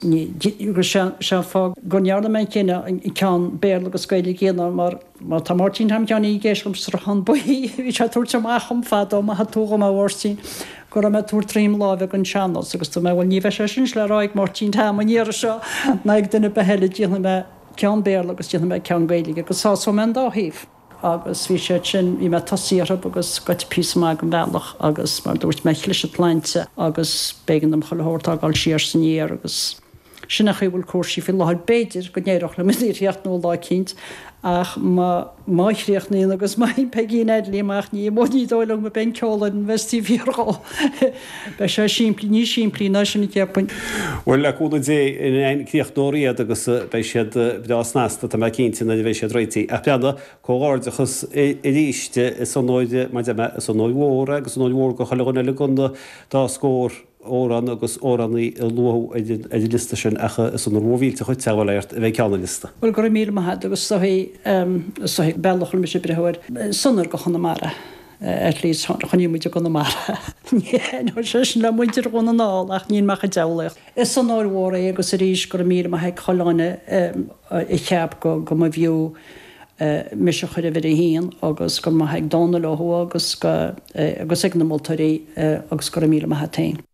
se fá gonearna me cinenne cean béir agus scoile géanar mar tá Martin ham ceanna géislumm strachan buí hí se túirt amachcham fadó a túgam a bhtíín go me túr trím lábh an seanal, agus tú bhfuil ní bheith sin le ráid Martin tam aníar seo na ag duine behéile dína me cean béir agus dína me cean gaiige, agus sá men dáhíh. Agus bhí sé sin bhí me tasíarb agus goit pí me an bhealach agus mar dúirt me leis pleinte agus bégan am choilthirtágáil siar san níar agus sinna chuhfuil cuasí fi láthir béidir go néireach le mííocht nó lá cinint ach máithríochtnaí agus mai pegínéid líach ní móí dóile me ben ceála an vestíhíá Bei sé siimplí ní siimplí ná sinna cepain. Bhfuil leúna dé in críochtdóíad agus bei siad bdásnásta tá cinnta na bhéh siad réitií. A peada cóáirdechas i ríiste san nóide mai san nóhóra agus an nóhór go chaána le gunda dá scór óran agus órannaí luú lista sin acha san bhílte chuid teháirt a bheith ceanna lista. Bhfuil go mí maithe agus bellachil me sé brehair sunnar go chuna mara. Lís chunímuide go mara. sé sin le muidir gona ná ach níon mecha dealaach. Is san áhra agus a ríis go mí a heag choláine i cheap go ma bhiú mis se chuir a bhir a híon agus go heag dána leth agus ag na moltarí agus go mí a tain.